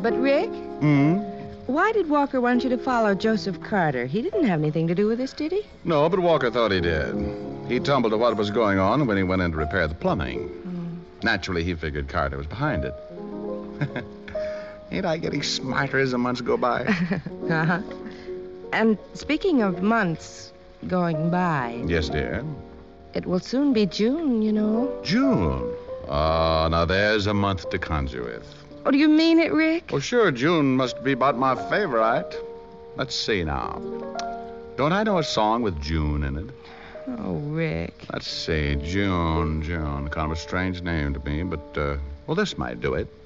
But, Rick, Hmm? why did Walker want you to follow Joseph Carter? He didn't have anything to do with this, did he? No, but Walker thought he did. He tumbled to what was going on when he went in to repair the plumbing. Naturally, he figured Carter was behind it. Ain't I getting smarter as the months go by? Uh-huh. And speaking of months going by, Yes, dear. it will soon be June, you know. June. Oh, now there's a month to conjure with. Oh, do you mean it, Rick? Well, sure, June must be about my favorite. Let's see now. Don't I know a song with June in it? Oh, Rick. Let's see. June. Kind of a strange name to me, but, well, this might do it.